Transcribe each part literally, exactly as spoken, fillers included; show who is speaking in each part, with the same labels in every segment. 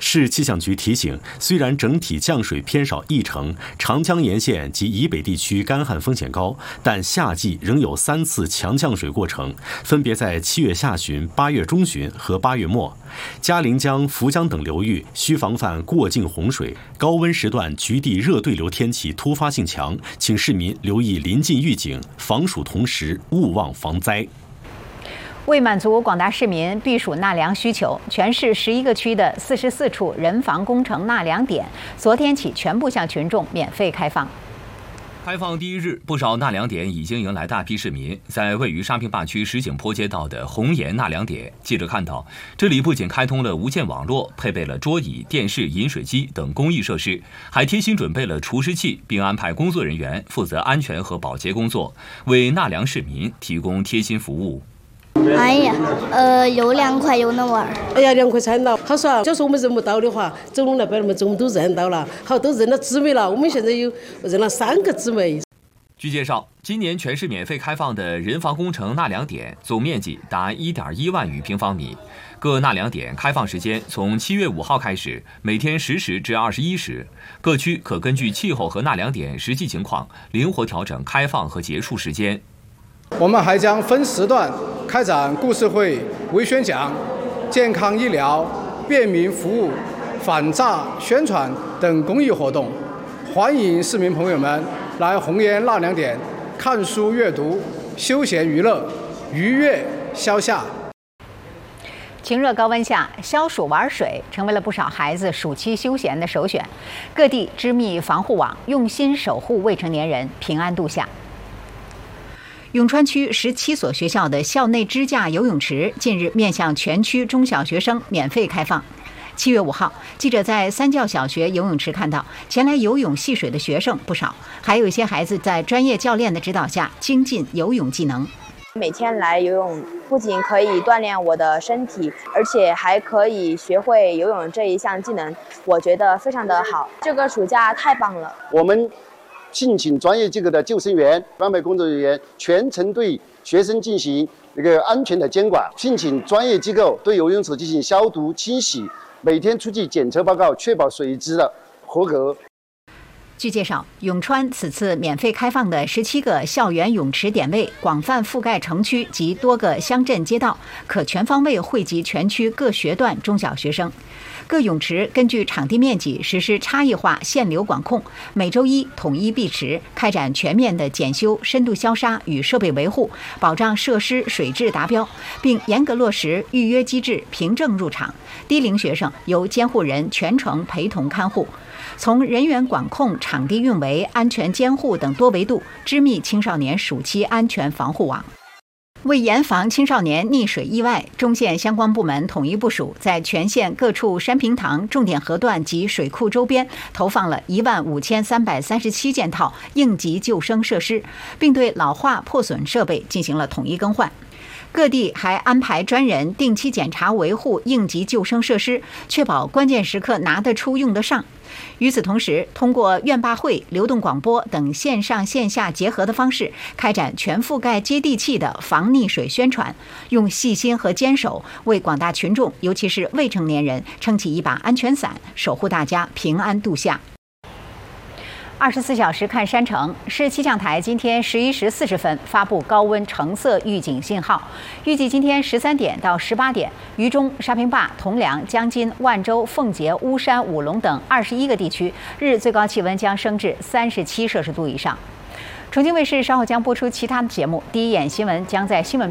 Speaker 1: 市气象局提醒，虽然整体降水偏少一成，长江沿线及以北地区干旱风险高，但夏季仍有三次强降水过程，分别在七月下旬、八月中旬和八月末。嘉陵江、涪江等流域需防范过境洪水，高温时段局地热对流天气突发性强，请市民留意临近预警，防暑同时勿忘防灾。
Speaker 2: 为满足广大市民避暑纳凉需求，全市十一个区的四十四处人防工程纳凉点，昨天起全部向群众免费开放。
Speaker 3: 开放第一日，不少纳凉点已经迎来大批市民。在位于沙坪坝区石井坡街道的红岩纳凉点，记者看到，这里不仅开通了无线网络，配备了桌椅、电视、饮水机等公益设施，还贴心准备了除湿器，并安排工作人员负责安全和保洁工作，为纳凉市民提供贴心服务。
Speaker 4: 哎呀，呃，又凉快又能玩。
Speaker 5: 哎呀，凉快惨了。他说，假如说我们认不到的话，走路来摆我们中午都认到了，好，都认了姊妹了。我们现在有认了三个姊妹。
Speaker 3: 据介绍，今年全市免费开放的人防工程纳凉点总面积达 一点一万余平方米。各纳凉点开放时间从七月五号开始，每天十时至二十一时。各区可根据气候和纳凉点实际情况，灵活调整开放和结束时间。
Speaker 6: 我们还将分时段开展故事会、微宣讲、健康医疗、便民服务、反诈宣传等公益活动，欢迎市民朋友们来红岩纳凉点看书阅读、休闲娱乐、愉悦消夏。
Speaker 2: 晴热高温下，消暑玩水成为了不少孩子暑期休闲的首选。各地织密防护网，用心守护未成年人平安度夏。永川区十七所学校的校内支架游泳池近日面向全区中小学生免费开放。七月五号，记者在三教小学游泳池看到前来游泳戏水的学生不少，还有一些孩子在专业教练的指导下精进游泳技能。
Speaker 7: 每天来游泳，不仅可以锻炼我的身体，而且还可以学会游泳这一项技能，我觉得非常的好。这个暑假太棒了！
Speaker 8: 我们聘请专业机构的救生员、安排工作人员全程对学生进行一个安全的监管，聘请专业机构对游泳池进行消毒清洗，每天出具检测报告，确保水质的合格。
Speaker 2: 据介绍，永川此次免费开放的十七个校园泳池点位，广泛覆盖城区及多个乡镇街道，可全方位惠及全区各学段中小学生。各泳池根据场地面积实施差异化限流管控，每周一统一闭池，开展全面的检修、深度消杀与设备维护，保障设施水质达标，并严格落实预约机制，凭证入场。低龄学生由监护人全程陪同看护。从人员管控、场地运维、安全监护等多维度织密青少年暑期安全防护网。为严防青少年溺水意外，中县相关部门统一部署，在全县各处山坪塘、重点河段及水库周边投放了一万五千三百三十七件套应急救生设施，并对老化破损设备进行了统一更换。各地还安排专人定期检查维护应急救生设施，确保关键时刻拿得出用得上。与此同时，通过院坝会、流动广播等线上线下结合的方式，开展全覆盖接地气的防溺水宣传，用细心和坚守为广大群众，尤其是未成年人撑起一把安全伞，守护大家平安度夏。二十四小时看山城，市气象台今天十一时四十分发布高温橙色预警信号，预计今天十三点到十八点，渝中、沙坪坝、铜梁、江津、万州、奉节、巫山、武隆等二十一个地区日最高气温将升至三十七摄氏度以上。重庆卫视稍后将播出其他的节目，第一眼新闻将在新闻。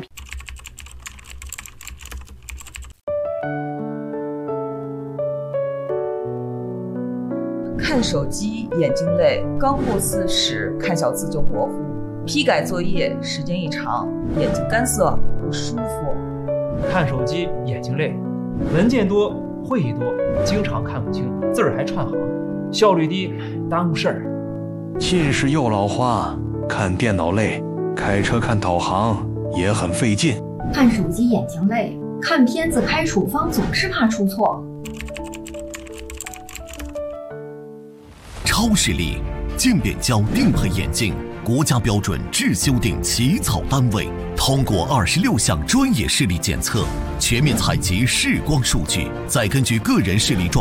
Speaker 9: 看手机眼睛累，刚过四十看小字就模糊，批改作业时间一长眼睛干涩不舒服。
Speaker 10: 看手机眼睛累，文件多会议多，经常看不清，字儿还串行，效率低，耽误事儿。
Speaker 11: 近视又老花，看电脑累，开车看导航也很费劲。
Speaker 12: 看手机眼睛累，看片子开处方总是怕出错。
Speaker 13: 超视力渐变焦定配眼镜，国家标准制修订起草单位，通过二十六项专业视力检测，全面采集视光数据，再根据个人视力状